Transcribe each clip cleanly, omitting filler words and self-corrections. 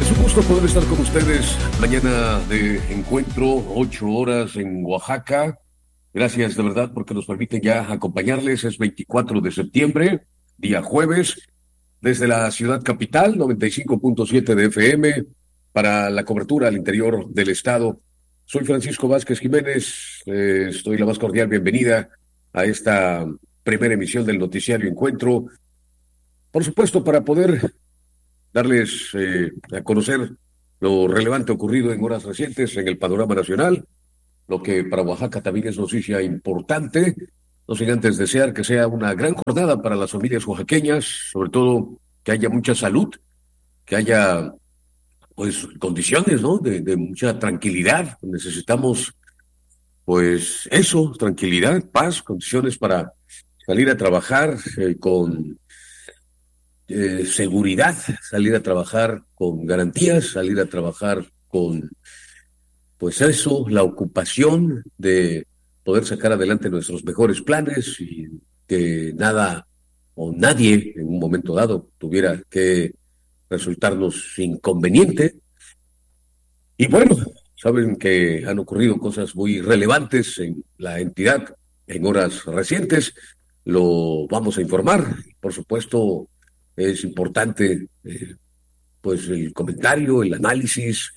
Es un gusto poder estar con ustedes mañana de encuentro, 8 horas en Oaxaca. Gracias de verdad porque nos permiten ya acompañarles. Es 24 de septiembre, día jueves, desde la ciudad capital, 95.7 de FM, para la cobertura al interior del estado. Soy Francisco Vázquez Jiménez, estoy la más cordial bienvenida a esta primera emisión del noticiario Encuentro. Por supuesto, para poder darles a conocer lo relevante ocurrido en horas recientes en el panorama nacional, lo que para Oaxaca también es noticia importante, no sin antes desear que sea una gran jornada para las familias oaxaqueñas, sobre todo que haya mucha salud, que haya pues condiciones, ¿no? De mucha tranquilidad. Necesitamos pues eso, tranquilidad, paz, condiciones para salir a trabajar con seguridad, salir a trabajar con garantías, salir a trabajar con, pues eso, la ocupación de poder sacar adelante nuestros mejores planes y que nada o nadie en un momento dado tuviera que resultarnos inconveniente. Y bueno, saben que han ocurrido cosas muy relevantes en la entidad en horas recientes, lo vamos a informar, por supuesto. Es importante, pues, el comentario, el análisis.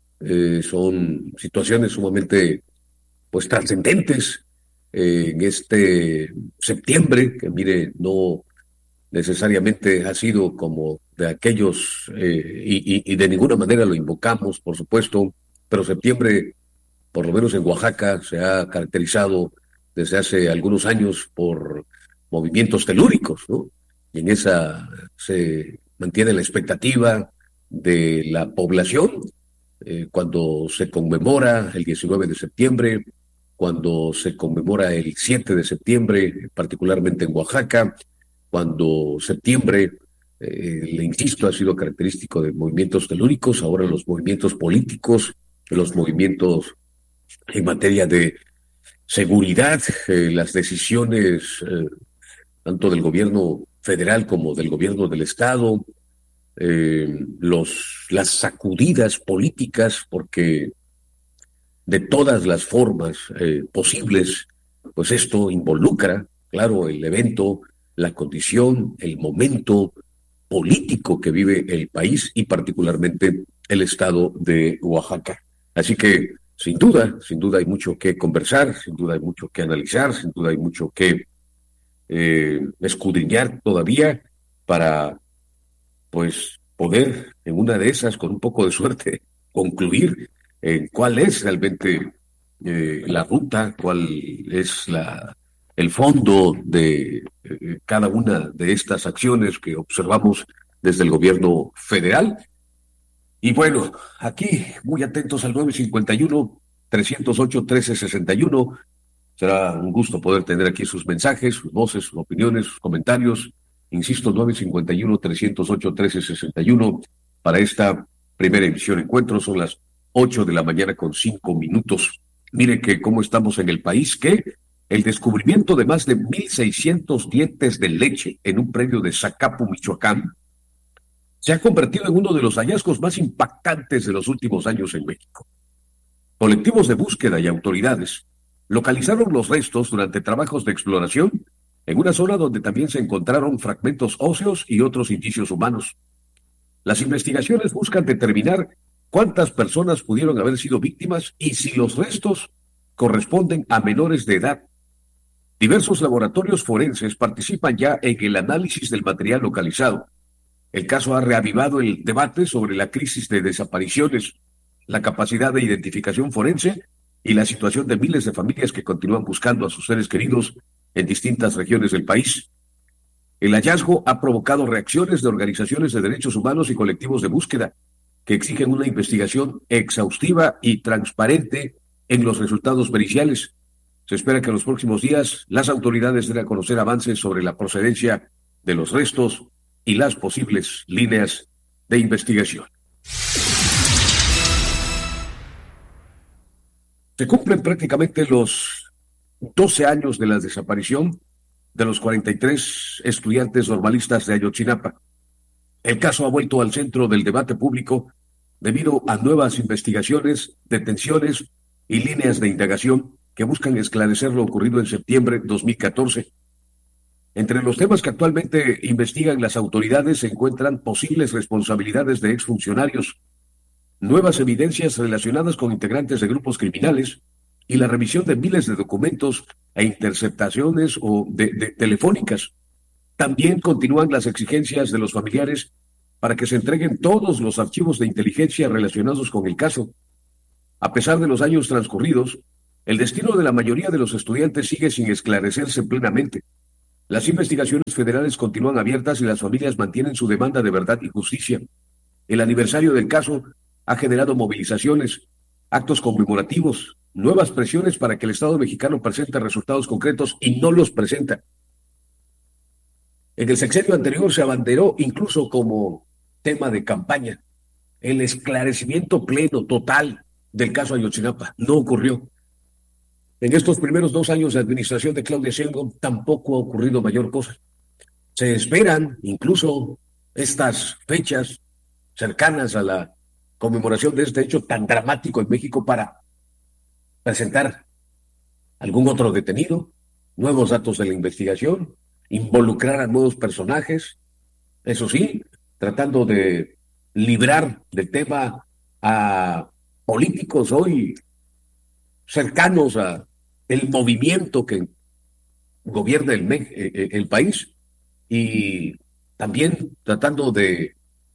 Son situaciones sumamente, pues, trascendentes en este septiembre, que mire, no necesariamente ha sido como de aquellos, y de ninguna manera lo invocamos, por supuesto, pero septiembre, por lo menos en Oaxaca, se ha caracterizado desde hace algunos años por movimientos telúricos, ¿no? Y en esa se mantiene la expectativa de la población cuando se conmemora el 19 de septiembre, cuando se conmemora el 7 de septiembre, particularmente en Oaxaca, cuando septiembre, le insisto, ha sido característico de movimientos telúricos, ahora los movimientos políticos, los movimientos en materia de seguridad, las decisiones tanto del gobierno federal como del gobierno del estado, las sacudidas políticas, porque de todas las formas posibles, pues esto involucra, claro, el evento, la condición, el momento político que vive el país y particularmente el estado de Oaxaca. Así que, sin duda hay mucho que conversar, sin duda hay mucho que analizar, sin duda hay mucho que escudriñar todavía para, pues, poder en una de esas, con un poco de suerte, concluir en cuál es realmente la ruta, cuál es el fondo de cada una de estas acciones que observamos desde el gobierno federal. Y bueno, aquí muy atentos al 951-308-1361. Será un gusto poder tener aquí sus mensajes, sus voces, sus opiniones, sus comentarios. Insisto, 951-308-1361 para esta primera emisión Encuentro. Son las 8 de la mañana con 5 minutos. Mire que cómo estamos en el país, que el descubrimiento de más de 1,600 dientes de leche en un predio de Zacapu, Michoacán, se ha convertido en uno de los hallazgos más impactantes de los últimos años en México. Colectivos de búsqueda y autoridades localizaron los restos durante trabajos de exploración en una zona donde también se encontraron fragmentos óseos y otros indicios humanos. Las investigaciones buscan determinar cuántas personas pudieron haber sido víctimas y si los restos corresponden a menores de edad. Diversos laboratorios forenses participan ya en el análisis del material localizado. El caso ha reavivado el debate sobre la crisis de desapariciones, la capacidad de identificación forense y la situación de miles de familias que continúan buscando a sus seres queridos en distintas regiones del país. El hallazgo ha provocado reacciones de organizaciones de derechos humanos y colectivos de búsqueda que exigen una investigación exhaustiva y transparente en los resultados periciales. Se espera que en los próximos días las autoridades den a conocer avances sobre la procedencia de los restos y las posibles líneas de investigación. Se cumplen prácticamente los 12 años de la desaparición de los 43 estudiantes normalistas de Ayotzinapa. El caso ha vuelto al centro del debate público debido a nuevas investigaciones, detenciones y líneas de indagación que buscan esclarecer lo ocurrido en septiembre de 2014. Entre los temas que actualmente investigan las autoridades se encuentran posibles responsabilidades de exfuncionarios, nuevas evidencias relacionadas con integrantes de grupos criminales y la revisión de miles de documentos e interceptaciones telefónicas. También continúan las exigencias de los familiares para que se entreguen todos los archivos de inteligencia relacionados con el caso. A pesar de los años transcurridos, el destino de la mayoría de los estudiantes sigue sin esclarecerse plenamente. Las investigaciones federales continúan abiertas y las familias mantienen su demanda de verdad y justicia. El aniversario del caso ha generado movilizaciones, actos conmemorativos, nuevas presiones para que el Estado mexicano presente resultados concretos y no los presenta. En el sexenio anterior se abanderó incluso como tema de campaña el esclarecimiento pleno, total del caso Ayotzinapa. No ocurrió. En estos primeros 2 años de administración de Claudia Sheinbaum tampoco ha ocurrido mayor cosa. Se esperan incluso estas fechas cercanas a la conmemoración de este hecho tan dramático en México para presentar algún otro detenido, nuevos datos de la investigación, involucrar a nuevos personajes, eso sí, tratando de librar del tema a políticos hoy cercanos a el movimiento que gobierna el país, y también tratando de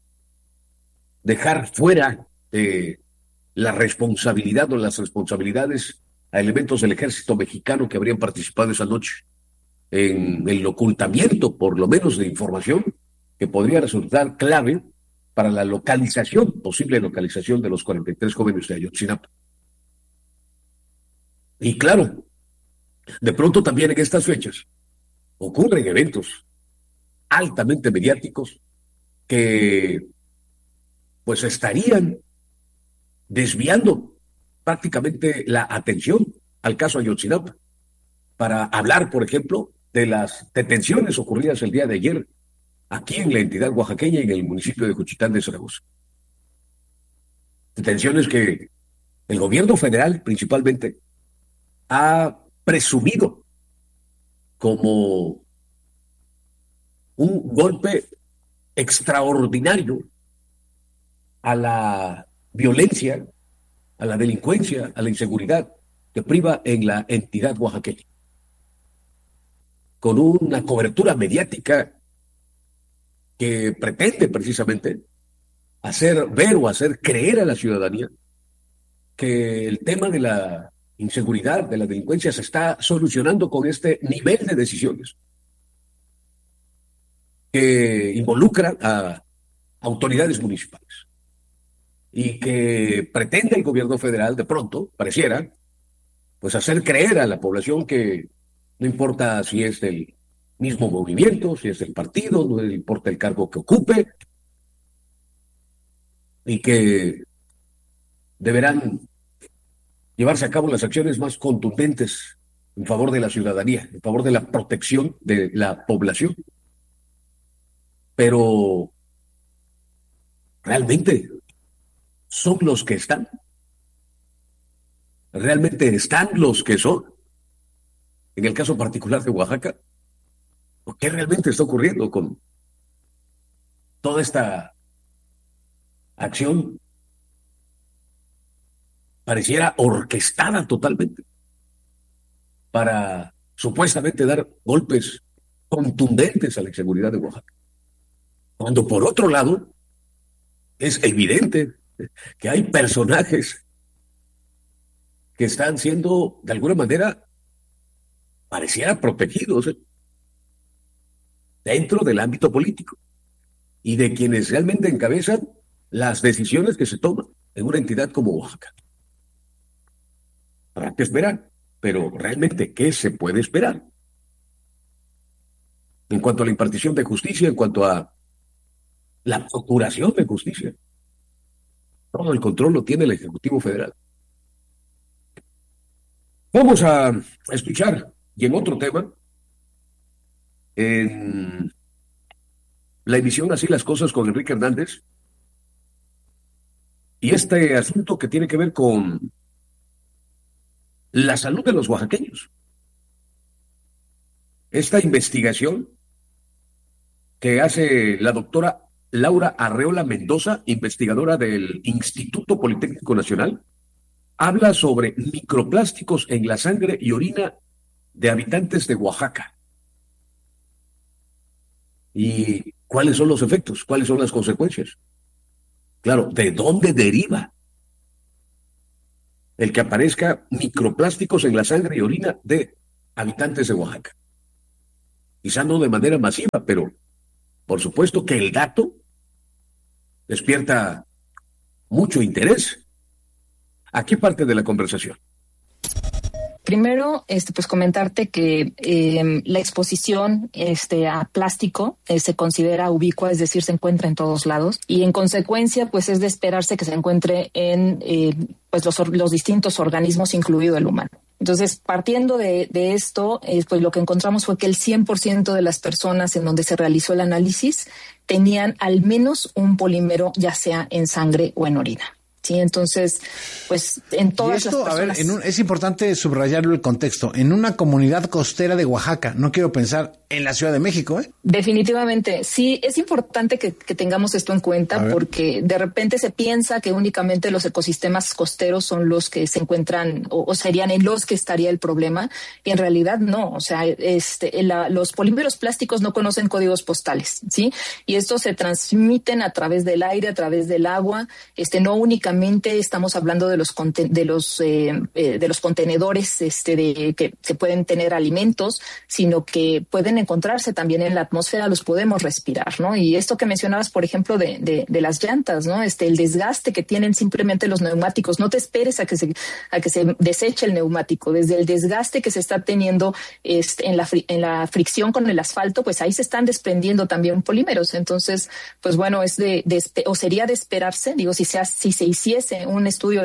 dejar fuera la responsabilidad o las responsabilidades a elementos del ejército mexicano que habrían participado esa noche en el ocultamiento, por lo menos, de información que podría resultar clave para la posible localización de los 43 jóvenes de Ayotzinapa. Y claro, de pronto también en estas fechas ocurren eventos altamente mediáticos que pues estarían desviando prácticamente la atención al caso Ayotzinapa para hablar, por ejemplo, de las detenciones ocurridas el día de ayer aquí en la entidad oaxaqueña, en el municipio de Juchitán de Zaragoza. Detenciones que el gobierno federal principalmente ha presumido como un golpe extraordinario a la violencia, a la delincuencia, a la inseguridad que priva en la entidad oaxaqueña, con una cobertura mediática que pretende precisamente hacer ver o hacer creer a la ciudadanía que el tema de la inseguridad, de la delincuencia, se está solucionando con este nivel de decisiones que involucra a autoridades municipales y que pretende el gobierno federal, de pronto, pareciera, pues hacer creer a la población que no importa si es del mismo movimiento, si es del partido, no le importa el cargo que ocupe, y que deberán llevarse a cabo las acciones más contundentes en favor de la ciudadanía, en favor de la protección de la población. Pero realmente son los que están. Realmente están los que son. En el caso particular de Oaxaca, ¿qué realmente está ocurriendo con toda esta acción? Pareciera orquestada totalmente para supuestamente dar golpes contundentes a la inseguridad de Oaxaca. Cuando por otro lado es evidente que hay personajes que están siendo de alguna manera pareciera protegidos dentro del ámbito político y de quienes realmente encabezan las decisiones que se toman en una entidad como Oaxaca. Habrá que esperar, pero realmente, ¿qué se puede esperar? En cuanto a la impartición de justicia, en cuanto a la procuración de justicia, todo el control lo tiene el Ejecutivo Federal. Vamos a escuchar, y en otro tema, en la emisión Así las Cosas con Enrique Hernández, Y este asunto que tiene que ver con la salud de los oaxaqueños. Esta investigación que hace la doctora Laura Arreola Mendoza, investigadora del Instituto Politécnico Nacional, habla sobre microplásticos en la sangre y orina de habitantes de Oaxaca. ¿Y cuáles son los efectos? ¿Cuáles son las consecuencias? Claro, ¿de dónde deriva el que aparezca microplásticos en la sangre y orina de habitantes de Oaxaca? Quizá no de manera masiva, pero por supuesto que el dato despierta mucho interés. Aquí parte de la conversación. Primero, pues comentarte que la exposición a plástico se considera ubicua, es decir, se encuentra en todos lados y en consecuencia, pues es de esperarse que se encuentre en pues los distintos organismos, incluido el humano. Entonces, partiendo de esto, pues lo que encontramos fue que el 100% de las personas en donde se realizó el análisis tenían al menos un polímero, ya sea en sangre o en orina. Sí, entonces, pues en todas y esto, las personas... A ver, es importante subrayarlo el contexto. En una comunidad costera de Oaxaca, no quiero pensar en la Ciudad de México, ¿eh? Definitivamente, sí, es importante que tengamos esto en cuenta porque de repente se piensa que únicamente los ecosistemas costeros son los que se encuentran o serían en los que estaría el problema y en realidad no, o sea, los polímeros plásticos no conocen códigos postales, ¿sí? Y estos se transmiten a través del aire, a través del agua, no únicamente estamos hablando de los contenedores que pueden tener alimentos, sino que pueden encontrarse también en la atmósfera, los podemos respirar, ¿no? Y esto que mencionabas, por ejemplo, de las llantas, ¿no? El desgaste que tienen simplemente los neumáticos, no te esperes a que se deseche el neumático, desde el desgaste que se está teniendo en la fricción con el asfalto, pues ahí se están desprendiendo también polímeros. Entonces, pues bueno, sería de esperarse, digo, si se hiciese un estudio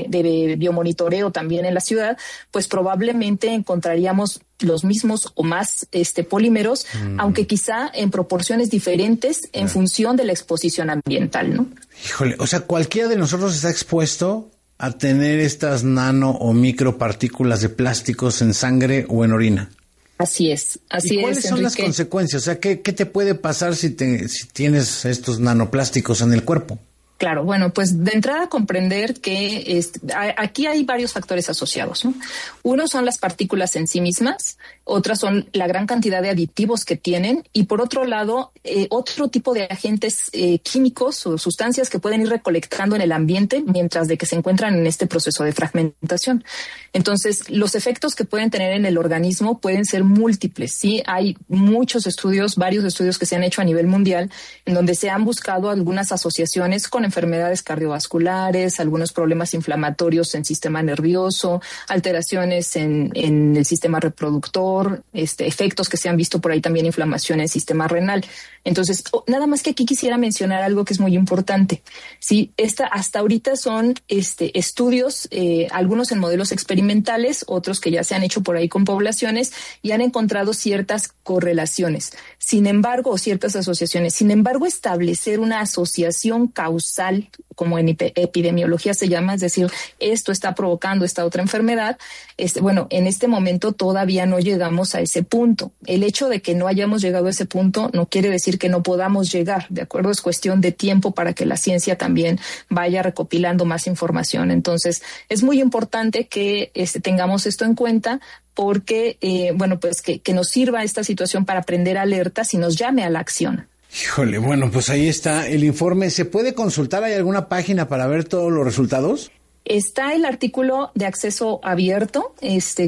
de biomonitoreo también en la ciudad, pues probablemente encontraríamos los mismos o más polímeros, aunque quizá en proporciones diferentes en función de la exposición ambiental, ¿no? Híjole, o sea, cualquiera de nosotros está expuesto a tener estas nano o micropartículas de plásticos en sangre o en orina. Así es, ¿Y cuáles son las consecuencias? O sea, ¿qué te puede pasar si tienes estos nanoplásticos en el cuerpo? Claro, bueno, pues de entrada comprender que aquí hay varios factores asociados, ¿no? Uno son las partículas en sí mismas, otras son la gran cantidad de aditivos que tienen y por otro lado, otro tipo de agentes químicos o sustancias que pueden ir recolectando en el ambiente mientras de que se encuentran en este proceso de fragmentación. Entonces, los efectos que pueden tener en el organismo pueden ser múltiples, ¿sí? Hay varios estudios que se han hecho a nivel mundial en donde se han buscado algunas asociaciones con enfermedades cardiovasculares, algunos problemas inflamatorios en sistema nervioso, alteraciones en el sistema reproductor, efectos que se han visto por ahí también, inflamación en el sistema renal. Entonces, nada más que aquí quisiera mencionar algo que es muy importante. Sí, hasta ahorita son estudios, algunos en modelos experimentales, otros que ya se han hecho por ahí con poblaciones y han encontrado ciertas correlaciones. Sin embargo, ciertas asociaciones. Sin embargo, establecer una asociación causal, como en epidemiología se llama, es decir, esto está provocando esta otra enfermedad, bueno, en este momento todavía no llegamos a ese punto. El hecho de que no hayamos llegado a ese punto no quiere decir que no podamos llegar, ¿de acuerdo? Es cuestión de tiempo para que la ciencia también vaya recopilando más información. Entonces, es muy importante que tengamos esto en cuenta porque, bueno, pues que nos sirva esta situación para prender alertas y nos llame a la acción. Híjole, bueno, pues ahí está el informe. ¿Se puede consultar? ¿Hay alguna página para ver todos los resultados? Está el artículo de acceso abierto, si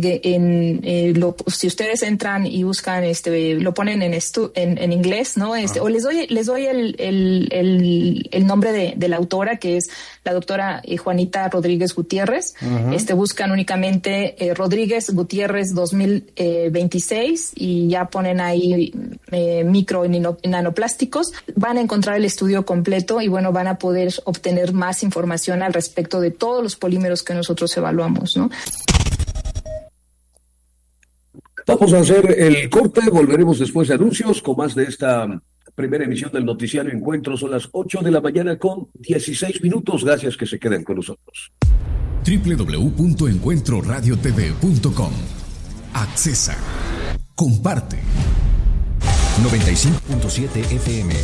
ustedes entran y buscan, lo ponen en inglés, ¿no? O les doy el nombre de la autora, que es la doctora Juanita Rodríguez Gutiérrez. Buscan únicamente Rodríguez Gutiérrez 2026 y ya ponen ahí micro y nanoplásticos. Van a encontrar el estudio completo y bueno, van a poder obtener más información al respecto de todos los polímeros que nosotros evaluamos, ¿no? Vamos a hacer el corte, volveremos después de anuncios con más de esta primera emisión del Noticiario Encuentro. Son las 8 de la mañana con 16 minutos. Gracias que se queden con nosotros. www.encuentroradiotv.com. Accesa. Comparte. 95.7 FM.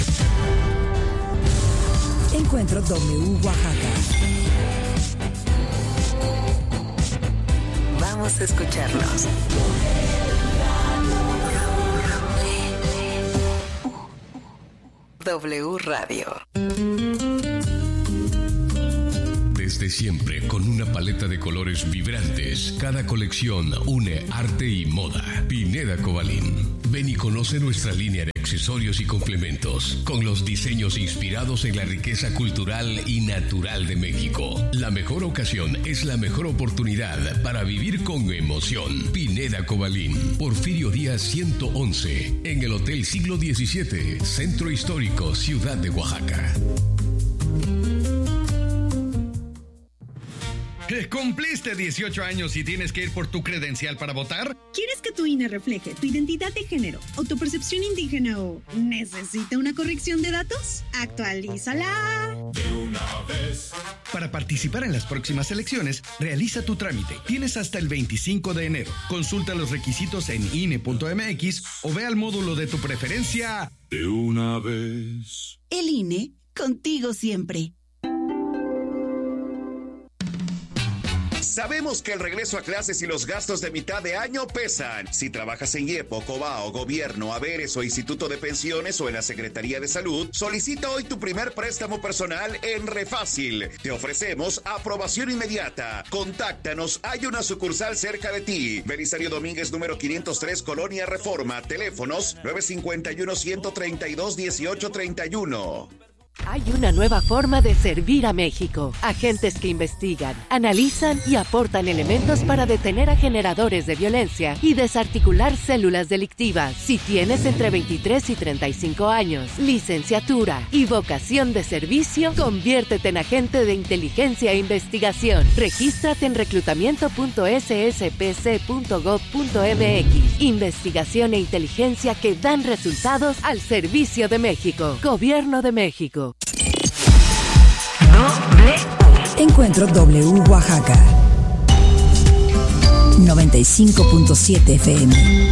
Encuentro W Oaxaca. Vamos a escucharnos. W Radio. Desde siempre, con una paleta de colores vibrantes, cada colección une arte y moda. Pineda Cobalín. Ven y conoce nuestra línea de accesorios y complementos, con los diseños inspirados en la riqueza cultural y natural de México. La mejor ocasión es la mejor oportunidad para vivir con emoción. Pineda Cobalín, Porfirio Díaz 111, en el Hotel Siglo XVII, Centro Histórico, Ciudad de Oaxaca. ¿Cumpliste 18 años y tienes que ir por tu credencial para votar? ¿Quieres que tu INE refleje tu identidad de género o tu percepción indígena o necesita una corrección de datos? ¡Actualízala! De una vez. Para participar en las próximas elecciones, realiza tu trámite. Tienes hasta el 25 de enero. Consulta los requisitos en INE.mx o ve al módulo de tu preferencia. De una vez. El INE, contigo siempre. Sabemos que el regreso a clases y los gastos de mitad de año pesan. Si trabajas en IEPO, COBAO, Gobierno, Haberes o Instituto de Pensiones o en la Secretaría de Salud, solicita hoy tu primer préstamo personal en Refácil. Te ofrecemos aprobación inmediata. Contáctanos, hay una sucursal cerca de ti. Belisario Domínguez, número 503, Colonia Reforma. Teléfonos 951-132-1831. Hay una nueva forma de servir a México. Agentes que investigan, analizan y aportan elementos para detener a generadores de violencia y desarticular células delictivas. Si tienes entre 23 y 35 años, licenciatura y vocación de servicio, conviértete en agente de inteligencia e investigación. Regístrate en reclutamiento.sspc.gov.mx. Investigación e inteligencia que dan resultados al servicio de México. Gobierno de México. Encuentro W Oaxaca. 95.7 FM.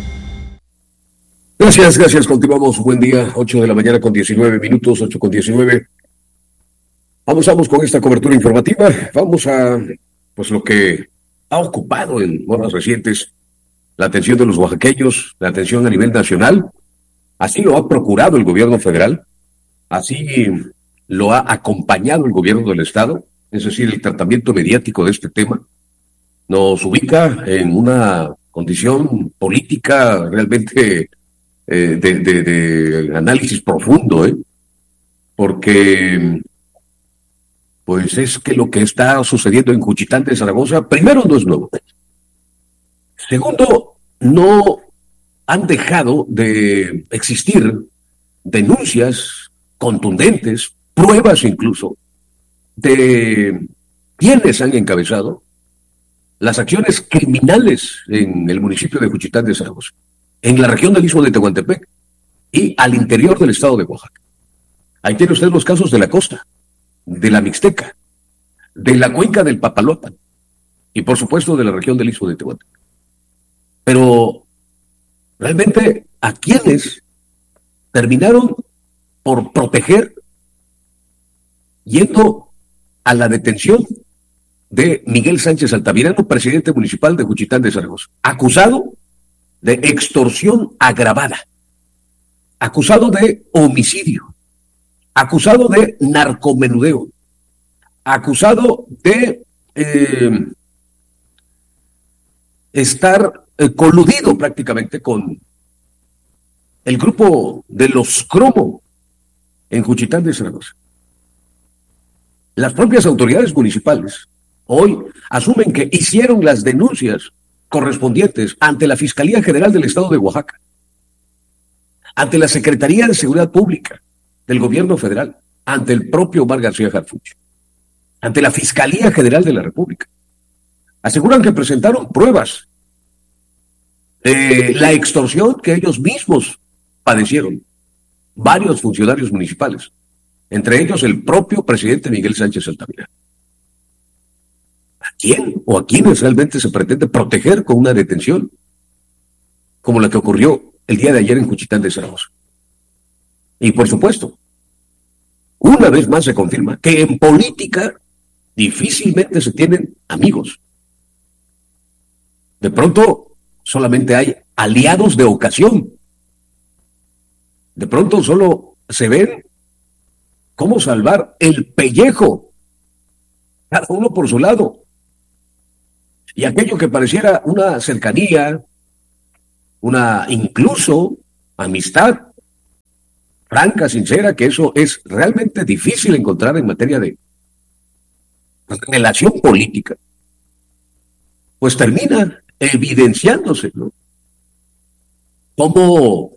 Gracias. Continuamos. Buen día. 8 de la mañana con 19 minutos, 8 con 19. Vamos con esta cobertura informativa. Vamos a, pues, lo que ha ocupado en horas recientes la atención de los oaxaqueños, la atención a nivel nacional. Así lo ha procurado el gobierno federal. Así lo ha acompañado el gobierno del Estado, es decir, el tratamiento mediático de este tema nos ubica en una condición política realmente de análisis profundo, porque pues es que lo que está sucediendo en Juchitán de Zaragoza, primero, no es nuevo. Segundo, no han dejado de existir denuncias contundentes, pruebas incluso, de quienes han encabezado las acciones criminales en el municipio de Juchitán de Zaragoza, en la región del Istmo de Tehuantepec y al interior del estado de Oaxaca. Ahí tiene usted los casos de la costa, de la Mixteca, de la cuenca del Papaloapan y por supuesto de la región del Istmo de Tehuantepec. Pero realmente, ¿a quiénes terminaron por proteger, yendo a la detención de Miguel Sánchez Altamirano, presidente municipal de Juchitán de Zaragoza, acusado de extorsión agravada, acusado de homicidio, acusado de narcomenudeo, acusado de estar coludido prácticamente con el grupo de los Cromo en Juchitán de Zaragoza. Las propias autoridades municipales hoy asumen que hicieron las denuncias correspondientes ante la Fiscalía General del Estado de Oaxaca, ante la Secretaría de Seguridad Pública del Gobierno Federal, ante el propio Omar García Harfuch, ante la Fiscalía General de la República. Aseguran que presentaron pruebas de la extorsión que ellos mismos padecieron varios funcionarios municipales, entre ellos el propio presidente Miguel Sánchez Altamirano. ¿A quién o a quiénes realmente se pretende proteger con una detención como la que ocurrió el día de ayer en Juchitán de Zaragoza? Y por supuesto, una vez más se confirma que en política difícilmente se tienen amigos. De pronto solamente hay aliados de ocasión. De pronto solo se ven cómo salvar el pellejo, cada uno por su lado. Y aquello que pareciera una cercanía, una incluso amistad franca, sincera, que eso es realmente difícil encontrar en materia de relación política, pues termina evidenciándose, ¿no? Como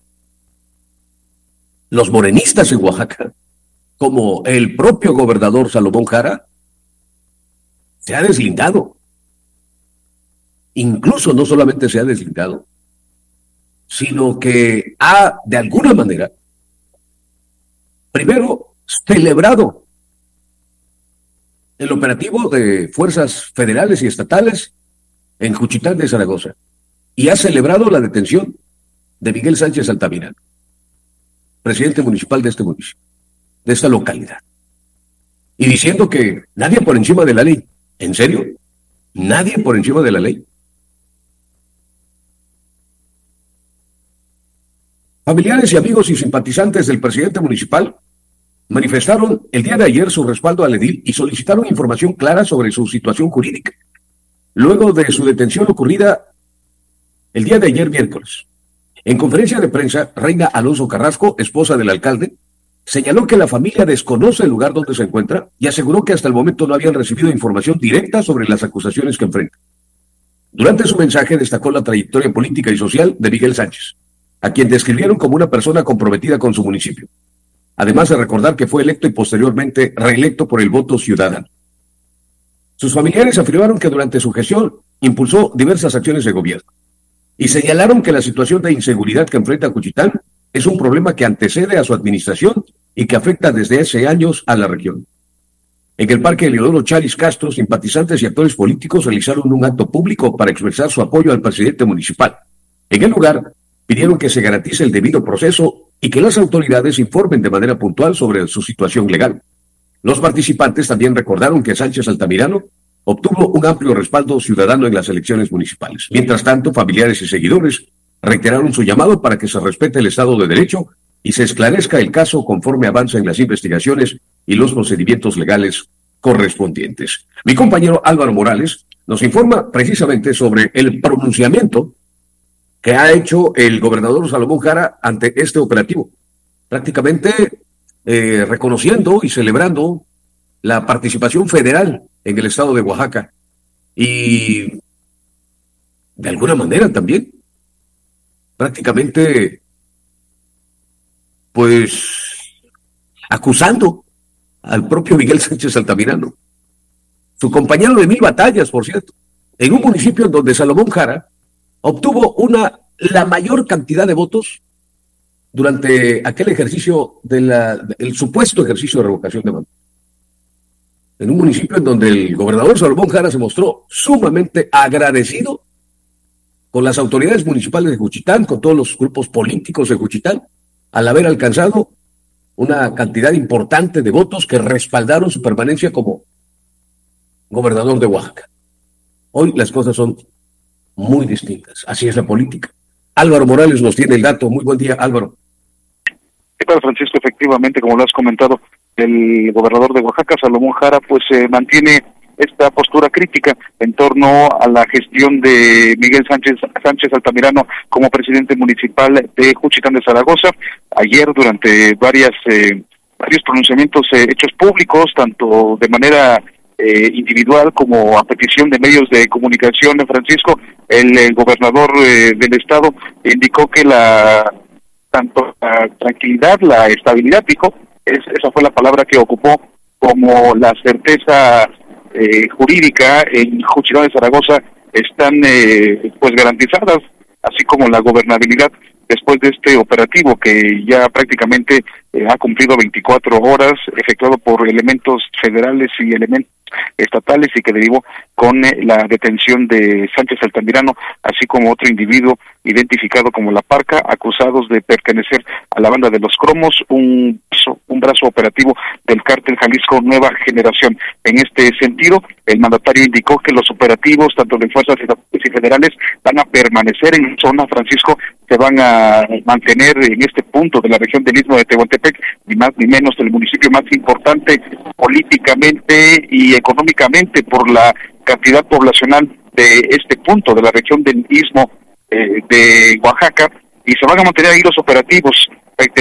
los morenistas en Oaxaca, como el propio gobernador Salomón Jara, se ha deslindado. Incluso no solamente se ha deslindado, sino que ha, de alguna manera, primero celebrado el operativo de fuerzas federales y estatales en Juchitán de Zaragoza, y ha celebrado la detención de Miguel Sánchez Altamirano, presidente municipal de este municipio, de esta localidad, y diciendo que nadie por encima de la ley. ¿En serio? ¿Nadie por encima de la ley? Familiares y amigos y simpatizantes del presidente municipal manifestaron el día de ayer su respaldo al edil y solicitaron información clara sobre su situación jurídica, luego de su detención ocurrida el día de ayer miércoles. En conferencia de prensa, Reina Alonso Carrasco, esposa del alcalde, señaló que la familia desconoce el lugar donde se encuentra y aseguró que hasta el momento no habían recibido información directa sobre las acusaciones que enfrenta. Durante su mensaje destacó la trayectoria política y social de Miguel Sánchez, a quien describieron como una persona comprometida con su municipio, además de recordar que fue electo y posteriormente reelecto por el voto ciudadano. Sus familiares afirmaron que durante su gestión impulsó diversas acciones de gobierno y señalaron que la situación de inseguridad que enfrenta Juchitán es un problema que antecede a su administración y que afecta desde hace años a la región. En el Parque Eliodoro Charis Castro, simpatizantes y actores políticos realizaron un acto público para expresar su apoyo al presidente municipal. En el lugar, pidieron que se garantice el debido proceso y que las autoridades informen de manera puntual sobre su situación legal. Los participantes también recordaron que Sánchez Altamirano obtuvo un amplio respaldo ciudadano en las elecciones municipales. Mientras tanto, familiares y seguidores reiteraron su llamado para que se respete el Estado de Derecho y se esclarezca el caso conforme avancen las investigaciones y los procedimientos legales correspondientes. Mi compañero Álvaro Morales nos informa precisamente sobre el pronunciamiento que ha hecho el gobernador Salomón Jara ante este operativo, prácticamente reconociendo y celebrando la participación federal en el estado de Oaxaca y de alguna manera también prácticamente pues acusando al propio Miguel Sánchez Altamirano, su compañero de 1000 batallas, por cierto, en un municipio en donde Salomón Jara obtuvo la mayor cantidad de votos durante aquel ejercicio el supuesto ejercicio de revocación de mandato. En un municipio en donde el gobernador Salomón Jara se mostró sumamente agradecido con las autoridades municipales de Juchitán, con todos los grupos políticos de Juchitán, al haber alcanzado una cantidad importante de votos que respaldaron su permanencia como gobernador de Oaxaca. Hoy las cosas son muy distintas. Así es la política. Álvaro Morales nos tiene el dato. Muy buen día, Álvaro. ¿Qué tal, Francisco? Efectivamente, como lo has comentado, el gobernador de Oaxaca, Salomón Jara, pues mantiene esta postura crítica en torno a la gestión de Miguel Sánchez Altamirano como presidente municipal de Juchitán de Zaragoza. Ayer, durante varios pronunciamientos hechos públicos, tanto de manera individual como a petición de medios de comunicación, Francisco, el gobernador del estado indicó que tanto la tranquilidad, la estabilidad, dijo, esa fue la palabra que ocupó, como la certeza jurídica en Juchitán de Zaragoza están pues garantizadas, así como la gobernabilidad después de este operativo que ya prácticamente ha cumplido 24 horas, efectuado por elementos federales y elementos estatales, y que derivó con la detención de Sánchez Altamirano, así como otro individuo identificado como La Parca, acusados de pertenecer a la banda de los Cromos, un brazo operativo del cártel Jalisco Nueva Generación. En este sentido, el mandatario indicó que los operativos, tanto de fuerzas estatales y federales, van a permanecer en zona, Francisco, se van a mantener en este punto de la región del Istmo de Tehuantepec, ni más ni menos del municipio más importante políticamente y económicamente por la cantidad poblacional de este punto de la región del Istmo de Oaxaca, y se van a mantener ahí los operativos.